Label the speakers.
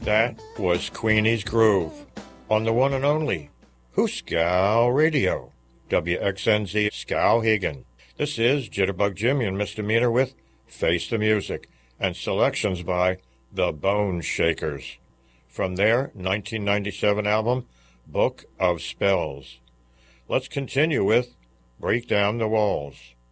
Speaker 1: That was Queenie's Groove on the one and only Hooskow Radio, WXNZ Skowhegan. This is Jitterbug Jimmy and Misdemeanor with Face the Music and selections by the Bone Shakers from their 1997 album, Book of Spells. Let's continue with Break Down the Walls.